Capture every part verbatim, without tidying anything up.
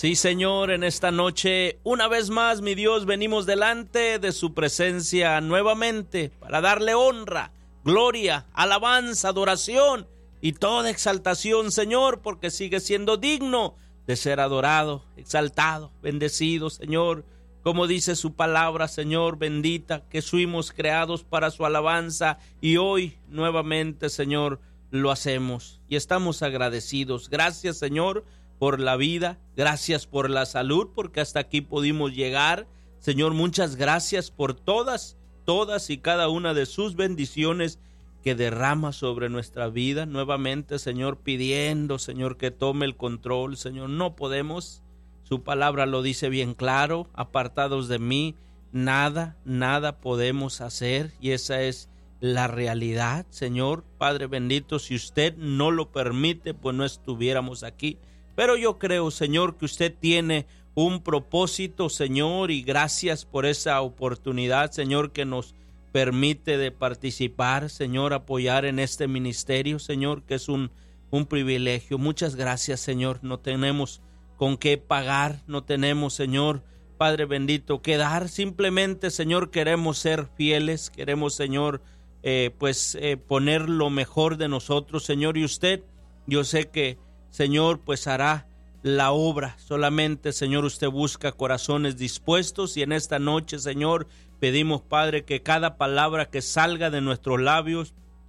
Sí, Señor, en esta noche, una vez más, mi Dios, venimos delante de su presencia nuevamente para darle honra, gloria, alabanza, adoración y toda exaltación, Señor, porque sigue siendo digno de ser adorado, exaltado, bendecido, Señor. Como dice su palabra, Señor, bendita, que fuimos creados para su alabanza y hoy nuevamente, Señor, lo hacemos y estamos agradecidos. Gracias, Señor, por la vida, gracias por la salud, porque hasta aquí pudimos llegar. Señor, muchas gracias por todas, todas y cada una de sus bendiciones que derrama sobre nuestra vida. Nuevamente, Señor, pidiendo, Señor, que tome el control. Señor, no podemos, su palabra lo dice bien claro, apartados de mí, nada, nada podemos hacer, y esa es la realidad, Señor. Padre bendito, si usted no lo permite, pues no estuviéramos aquí. Pero yo creo, Señor, que usted tiene un propósito, Señor, y gracias por esa oportunidad, Señor, que nos permite de participar, Señor, apoyar en este ministerio, Señor, que es un, un privilegio. Muchas gracias, Señor. No tenemos con qué pagar, no tenemos, Señor, Padre bendito, que dar. Simplemente, Señor, queremos ser fieles, queremos, Señor, eh, pues eh, poner lo mejor de nosotros, Señor, y usted, yo sé que Señor, pues hará la obra. Solamente, Señor, usted busca corazones dispuestos y en esta noche, Señor, pedimos, Padre, que cada palabra que salga de nuestros labios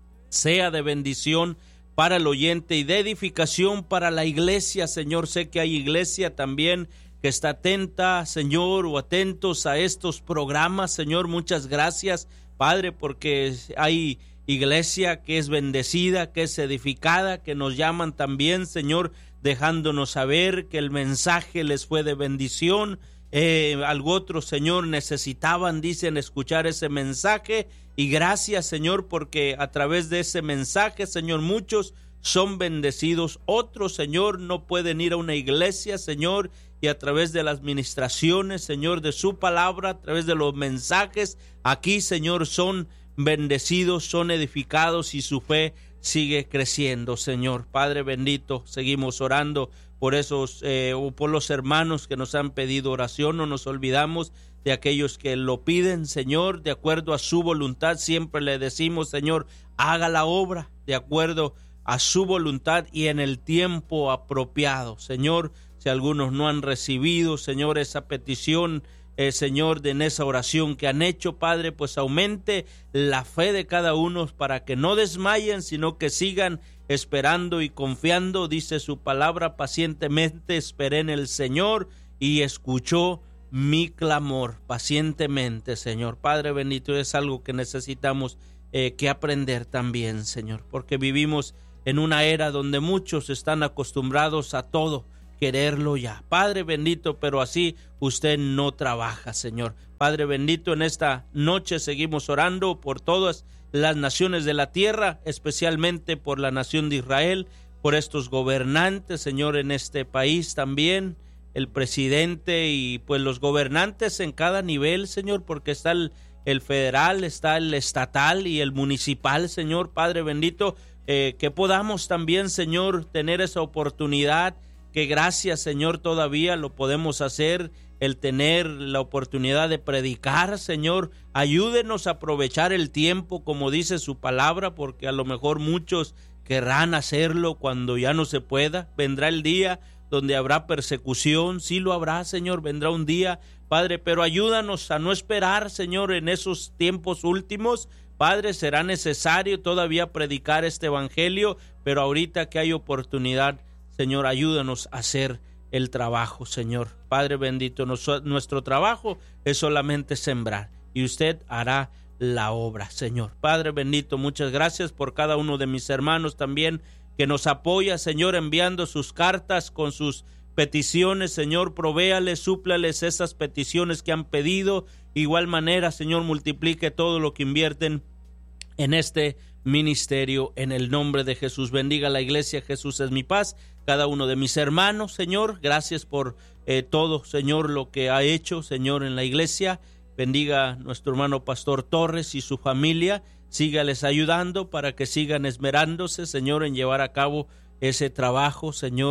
sea de bendición para el oyente y de edificación para la iglesia, Señor. Sé que hay iglesia también que está atenta, Señor, o atentos a estos programas, Señor. Muchas gracias, Padre, porque hay iglesia que es bendecida, que es edificada, que nos llaman también, Señor, dejándonos saber que el mensaje les fue de bendición. Eh, algo otro, Señor, necesitaban, dicen, escuchar ese mensaje, y gracias, Señor, porque a través de ese mensaje, Señor, muchos son bendecidos. Otros, Señor, no pueden ir a una iglesia, Señor, y a través de las ministraciones, Señor, de su palabra, a través de los mensajes, aquí, Señor, son bendecidos, son edificados y su fe sigue creciendo, Señor. Padre bendito, seguimos orando por esos eh, o por los hermanos que nos han pedido oración. No nos olvidamos de aquellos que lo piden, Señor, de acuerdo a su voluntad. Siempre le decimos, Señor, haga la obra de acuerdo a su voluntad y en el tiempo apropiado. Señor, si algunos no han recibido, Señor, esa petición, Eh, Señor, de en esa oración que han hecho, Padre, pues aumente la fe de cada uno para que no desmayen, sino que sigan esperando y confiando. Dice su palabra, pacientemente esperé en el Señor y escuchó mi clamor. Pacientemente, Señor. Padre bendito, es algo que necesitamos eh, que aprender también, Señor, porque vivimos en una era donde muchos están acostumbrados a todo, quererlo ya. Padre bendito, pero así usted no trabaja, Señor. Padre bendito, en esta noche seguimos orando por todas las naciones de la tierra, especialmente por la nación de Israel, por estos gobernantes, Señor, en este país también, el presidente y pues los gobernantes en cada nivel, Señor, porque está el, el federal, está el estatal y el municipal, Señor. Padre bendito, eh, que podamos también, Señor, tener esa oportunidad, que gracias, Señor, todavía lo podemos hacer, el tener la oportunidad de predicar, Señor. Ayúdenos a aprovechar el tiempo, como dice su palabra, porque a lo mejor muchos querrán hacerlo cuando ya no se pueda. Vendrá el día donde habrá persecución, sí lo habrá, Señor, vendrá un día, Padre, pero ayúdanos a no esperar, Señor, en esos tiempos últimos. Padre, será necesario todavía predicar este evangelio, pero ahorita que hay oportunidad, Señor, ayúdanos a hacer el trabajo, Señor. Padre bendito, nuestro trabajo es solamente sembrar y usted hará la obra, Señor. Padre bendito, muchas gracias por cada uno de mis hermanos también que nos apoya, Señor, enviando sus cartas con sus peticiones, Señor. Provéales, súplales esas peticiones que han pedido. Igual manera, Señor, multiplique todo lo que invierten en este ministerio, en el nombre de Jesús. Bendiga la iglesia, Jesús es mi paz. Cada uno de mis hermanos, Señor, gracias por eh, todo, Señor, lo que ha hecho, Señor, en la iglesia. Bendiga a nuestro hermano Pastor Torres y su familia. Sígales ayudando para que sigan esmerándose, Señor, en llevar a cabo ese trabajo, Señor,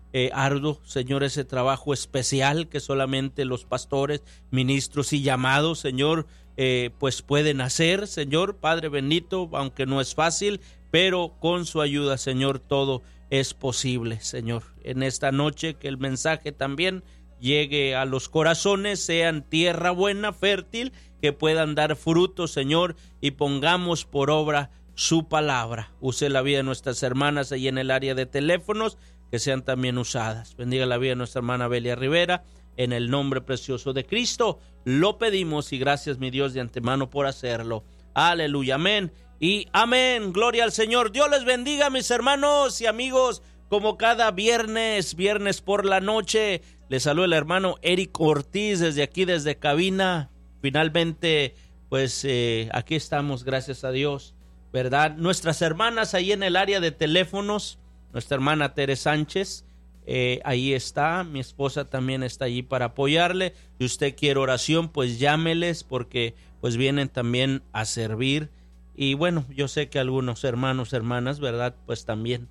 eh, arduo, Señor, ese trabajo especial que solamente los pastores, ministros y llamados, Señor, eh, pues pueden hacer, Señor, Padre bendito, aunque no es fácil, pero con su ayuda, Señor, todo es posible, Señor. En esta noche que el mensaje también llegue a los corazones, sean tierra buena, fértil, que puedan dar fruto, Señor, y pongamos por obra su palabra. Use la vida de nuestras hermanas ahí en el área de teléfonos, que sean también usadas. Bendiga la vida de nuestra hermana Belia Rivera, en el nombre precioso de Cristo lo pedimos, y gracias, mi Dios, de antemano por hacerlo. Aleluya, amén y amén. Gloria al Señor. Dios les bendiga, mis hermanos y amigos. Como cada viernes, viernes por la noche, les saluda el hermano Eric Ortiz desde aquí, desde cabina. Finalmente, pues eh, aquí estamos, gracias a Dios, ¿verdad? Nuestras hermanas ahí en el área de teléfonos, nuestra hermana Tere Sánchez, eh, ahí está, mi esposa también está allí para apoyarle. Si usted quiere oración, pues llámeles, porque pues vienen también a servir. Y bueno, yo sé que algunos hermanos, hermanas, ¿verdad? Pues también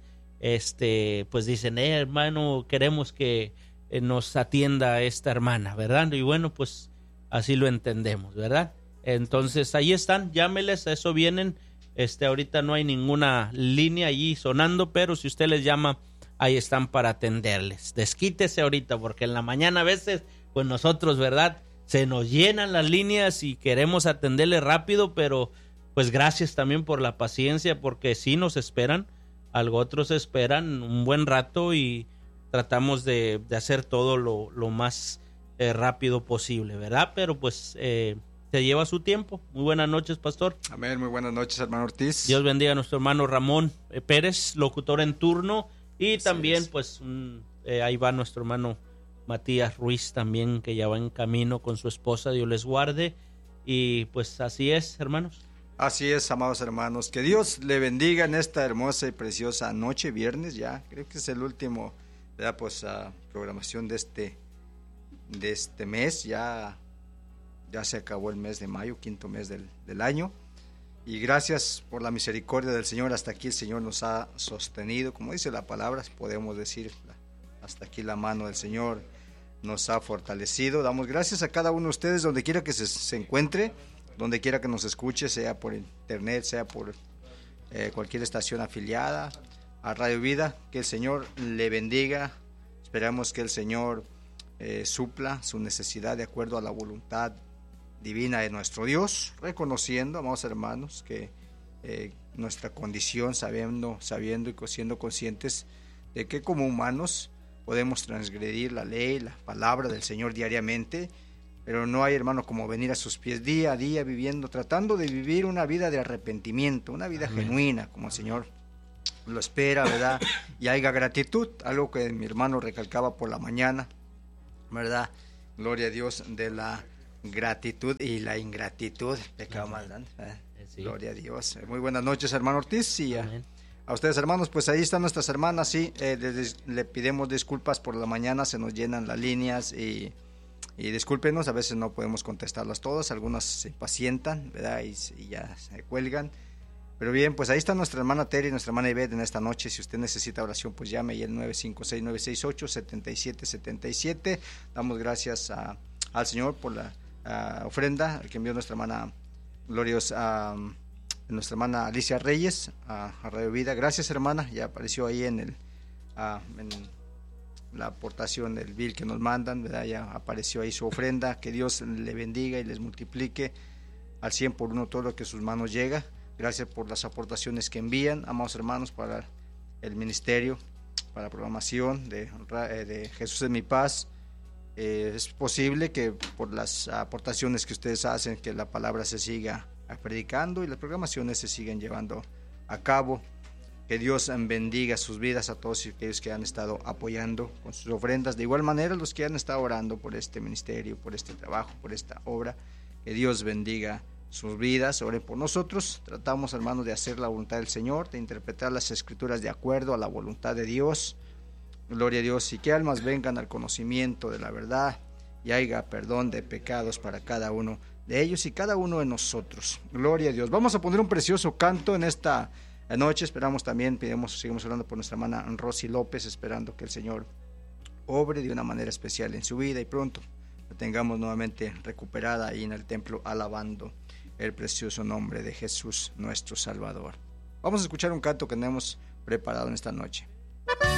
este, pues dicen, eh, hermano, queremos que eh, nos atienda esta hermana, ¿verdad? Y bueno, pues así lo entendemos, ¿verdad? Entonces ahí están, llámeles, a eso vienen. Este, ahorita no hay ninguna línea allí sonando, pero si usted les llama, ahí están para atenderles. Desquítese ahorita, porque en la mañana a veces, pues nosotros, ¿verdad? Se nos llenan las líneas y queremos atenderle rápido, pero pues gracias también por la paciencia, porque sí nos esperan, algo otros esperan un buen rato y tratamos de, de hacer todo lo, lo más eh, rápido posible, ¿verdad? Pero pues eh, se lleva su tiempo. Muy buenas noches, pastor. Amén, muy buenas noches, hermano Ortiz. Dios bendiga a nuestro hermano Ramón eh, Pérez, locutor en turno, y Así también es. pues un, eh, ahí va nuestro hermano Matías Ruiz también, que ya va en camino con su esposa. Dios les guarde. Y pues así es, hermanos. Así es, amados hermanos, que Dios le bendiga en esta hermosa y preciosa noche, viernes ya, creo que es el último, ya pues uh, programación de este, de este mes, ya, ya se acabó el mes de mayo, quinto mes del, del año, y gracias por la misericordia del Señor, hasta aquí el Señor nos ha sostenido, como dice la palabra, podemos decir, hasta aquí la mano del Señor nos ha fortalecido. Damos gracias a cada uno de ustedes, donde quiera que se, se encuentre, donde quiera que nos escuche, sea por internet, sea por eh, cualquier estación afiliada a Radio Vida. Que el Señor le bendiga. Esperamos que el Señor eh, supla su necesidad de acuerdo a la voluntad divina de nuestro Dios, reconociendo, amados hermanos, que eh, nuestra condición, sabiendo, sabiendo y siendo conscientes de que como humanos podemos transgredir la ley, la palabra del Señor diariamente, pero no hay, hermano, como venir a sus pies día a día viviendo, tratando de vivir una vida de arrepentimiento, una vida Amén. Genuina, como el Señor lo espera, ¿verdad? Y haya gratitud, algo que mi hermano recalcaba por la mañana, ¿verdad? Gloria a Dios de la gratitud y la ingratitud, pecado más grande, ¿verdad? Sí. Gloria a Dios. Muy buenas noches, hermano Ortiz, y a, a ustedes, hermanos, pues ahí están nuestras hermanas, sí, eh, les, le pedimos disculpas por la mañana, se nos llenan las líneas y... Y discúlpenos, a veces no podemos contestarlas todas, algunas se impacientan, ¿verdad? Y, y ya se cuelgan. Pero bien, pues ahí está nuestra hermana Terry, nuestra hermana Ivette en esta noche. Si usted necesita oración, pues llame ahí el nueve cinco seis, nueve seis ocho, siete siete siete siete. Damos gracias a, al Señor por la a, ofrenda que envió nuestra hermana gloriosa, uh, nuestra hermana Alicia Reyes a, a Radio Vida. Gracias, hermana, ya apareció ahí en el... Uh, en, la aportación del bill que nos mandan, ¿verdad? Ya apareció ahí su ofrenda. Que Dios le bendiga y les multiplique al cien por uno todo lo que a sus manos llega. Gracias por las aportaciones que envían, amados hermanos, para el ministerio, para la programación de, de Jesús es mi paz. Eh, es posible que por las aportaciones que ustedes hacen, que la palabra se siga predicando y las programaciones se siguen llevando a cabo. Que Dios bendiga sus vidas a todos aquellos que han estado apoyando con sus ofrendas. De igual manera, los que han estado orando por este ministerio, por este trabajo, por esta obra. Que Dios bendiga sus vidas. Oren por nosotros. Tratamos, hermanos, de hacer la voluntad del Señor, de interpretar las Escrituras de acuerdo a la voluntad de Dios. Gloria a Dios. Y que almas vengan al conocimiento de la verdad y haya perdón de pecados para cada uno de ellos y cada uno de nosotros. Gloria a Dios. Vamos a poner un precioso canto en esta noche. Esperamos también, pedimos, seguimos orando por nuestra hermana Rosy López, esperando que el Señor obre de una manera especial en su vida y pronto la tengamos nuevamente recuperada ahí en el templo, alabando el precioso nombre de Jesús nuestro Salvador. Vamos a escuchar un canto que tenemos preparado en esta noche.